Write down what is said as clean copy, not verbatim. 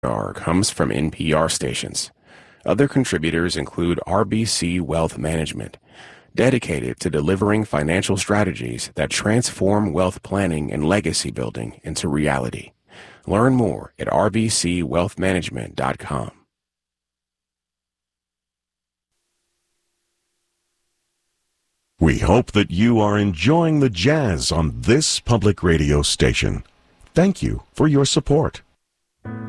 comes from NPR stations. Other contributors include RBC Wealth Management, dedicated to delivering financial strategies that transform wealth planning and legacy building into reality. Learn more at rbcwealthmanagement.com. We hope that you are enjoying the jazz on this public radio station. Thank you for your support.